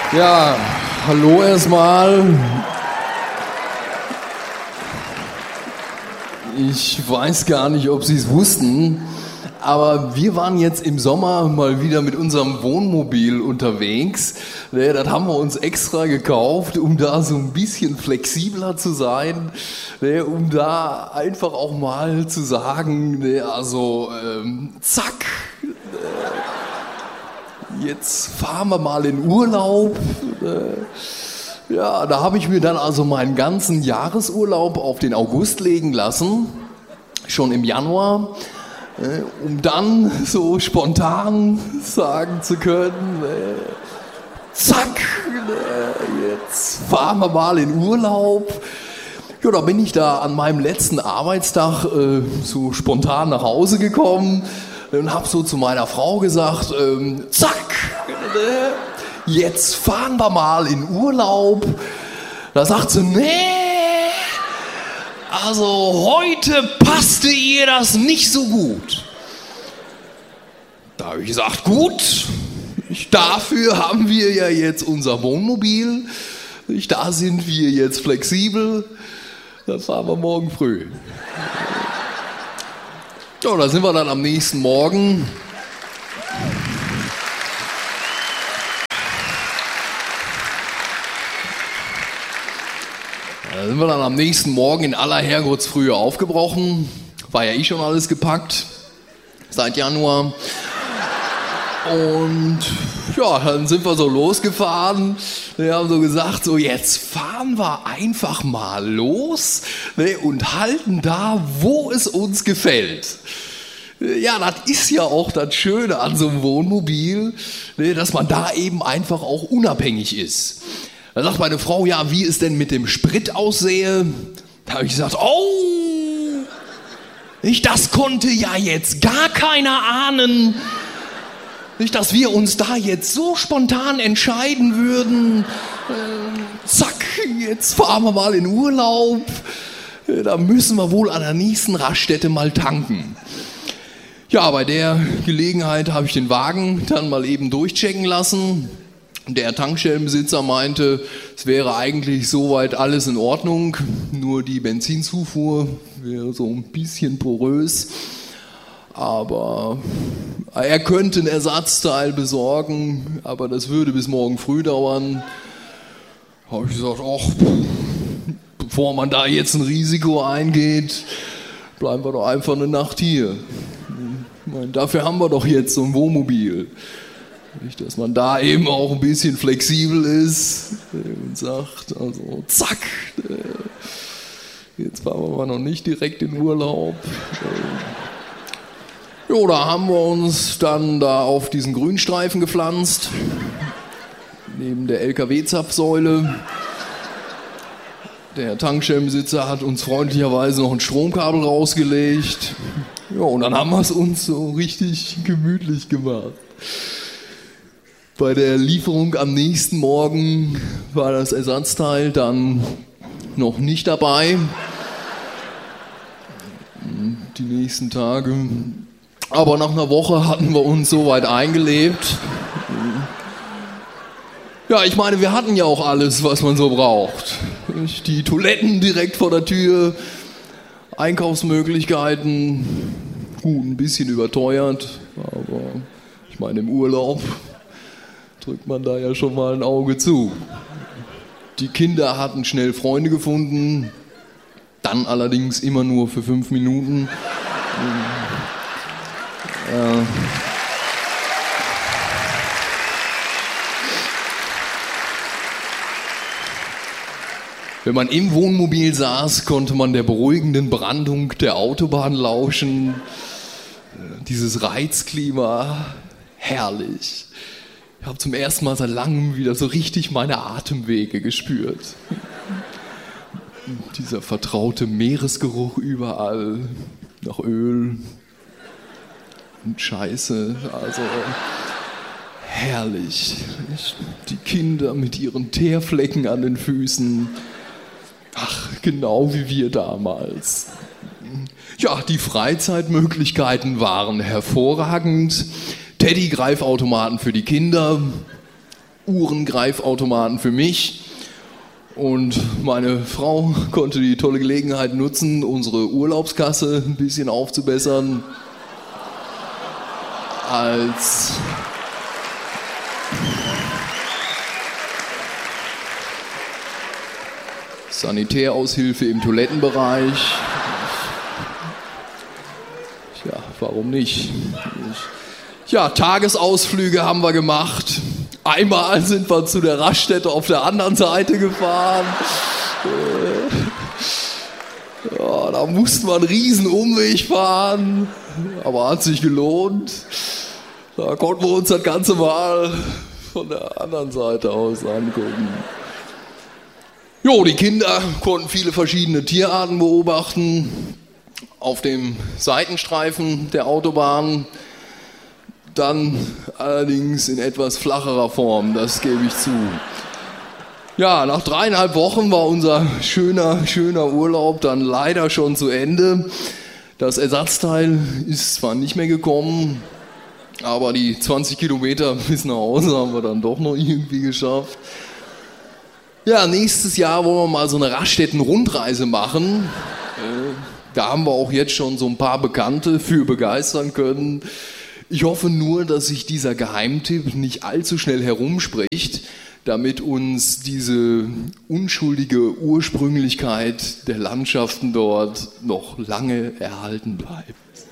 Ja, hallo erstmal. Ich weiß gar nicht, ob Sie es wussten, aber wir waren jetzt im Sommer mal wieder mit unserem Wohnmobil unterwegs. Das haben wir uns extra gekauft, um da so ein bisschen flexibler zu sein, um da einfach auch mal zu sagen, zack, jetzt fahren wir mal in Urlaub. Ja, da habe ich mir dann also meinen ganzen Jahresurlaub auf den August legen lassen, schon im Januar, um dann so spontan sagen zu können, zack, jetzt fahren wir mal in Urlaub. Ja, da bin ich da an meinem letzten Arbeitstag so spontan nach Hause gekommen und habe so zu meiner Frau gesagt, zack, jetzt fahren wir mal in Urlaub. Da sagt sie, nee, also heute passte ihr das nicht so gut. Da habe ich gesagt, gut, dafür haben wir ja jetzt unser Wohnmobil, da sind wir jetzt flexibel, dann fahren wir morgen früh. Ja, da sind wir dann am nächsten Morgen. Da sind wir dann am nächsten Morgen in aller Herrgottsfrühe aufgebrochen. War ja schon alles gepackt, seit Januar. Und ja, dann sind wir so losgefahren. Wir haben so gesagt, so jetzt fahren wir einfach mal los und halten da, wo es uns gefällt. Ja, das ist ja auch das Schöne an so einem Wohnmobil, dass man da eben einfach auch unabhängig ist. Da sagt meine Frau, ja, wie es denn mit dem Sprit aussehe. Da habe ich gesagt, das konnte ja jetzt gar keiner ahnen. Nicht, dass wir uns da jetzt so spontan entscheiden würden. Zack, jetzt fahren wir mal in Urlaub. Da müssen wir wohl an der nächsten Raststätte mal tanken. Ja, bei der Gelegenheit habe ich den Wagen dann mal eben durchchecken lassen. Der Tankstellenbesitzer meinte, es wäre eigentlich soweit alles in Ordnung, nur die Benzinzufuhr wäre so ein bisschen porös. Aber er könnte ein Ersatzteil besorgen, aber das würde bis morgen früh dauern. Da habe ich gesagt, bevor man da jetzt ein Risiko eingeht, bleiben wir doch einfach eine Nacht hier. Ich meine, dafür haben wir doch jetzt so ein Wohnmobil. Nicht, dass man da eben auch ein bisschen flexibel ist und sagt, also zack, jetzt fahren wir mal noch nicht direkt in Urlaub. Jo, da haben wir uns dann da auf diesen Grünstreifen gepflanzt, neben der LKW-Zapfsäule. Der Tankstellenbesitzer hat uns freundlicherweise noch ein Stromkabel rausgelegt. Ja, und dann haben wir es uns so richtig gemütlich gemacht. Bei der Lieferung am nächsten Morgen war das Ersatzteil dann noch nicht dabei. Die nächsten Tage. Aber nach einer Woche hatten wir uns soweit eingelebt. Ja, ich meine, wir hatten ja auch alles, was man so braucht. Die Toiletten direkt vor der Tür, Einkaufsmöglichkeiten, gut, ein bisschen überteuert, aber ich meine, im Urlaub drückt man da ja schon mal ein Auge zu. Die Kinder hatten schnell Freunde gefunden, dann allerdings immer nur für 5 Minuten. Wenn man im Wohnmobil saß, konnte man der beruhigenden Brandung der Autobahn lauschen. Dieses Reizklima, herrlich. Ich habe zum ersten Mal seit langem wieder so richtig meine Atemwege gespürt. Dieser vertraute Meeresgeruch überall, nach Öl und Scheiße, also herrlich. Die Kinder mit ihren Teerflecken an den Füßen. Ach, genau wie wir damals. Ja, die Freizeitmöglichkeiten waren hervorragend. Teddy-Greifautomaten für die Kinder. Uhrengreifautomaten für mich. Und meine Frau konnte die tolle Gelegenheit nutzen, unsere Urlaubskasse ein bisschen aufzubessern. Als Sanitäraushilfe im Toilettenbereich. Ja, warum nicht? Ja, Tagesausflüge haben wir gemacht. Einmal sind wir zu der Raststätte auf der anderen Seite gefahren. Ja, da mussten wir einen riesen Umweg fahren, aber hat sich gelohnt. Da konnten wir uns das Ganze mal von der anderen Seite aus angucken. Jo, die Kinder konnten viele verschiedene Tierarten beobachten auf dem Seitenstreifen der Autobahn. Dann allerdings in etwas flacherer Form, das gebe ich zu. Ja, nach 3,5 Wochen war unser schöner Urlaub dann leider schon zu Ende. Das Ersatzteil ist zwar nicht mehr gekommen, aber die 20 Kilometer bis nach Hause haben wir dann doch noch irgendwie geschafft. Ja, nächstes Jahr wollen wir mal so eine Raststätten-Rundreise machen. Da haben wir auch jetzt schon so ein paar Bekannte für begeistern können. Ich hoffe nur, dass sich dieser Geheimtipp nicht allzu schnell herumspricht, damit uns diese unschuldige Ursprünglichkeit der Landschaften dort noch lange erhalten bleibt.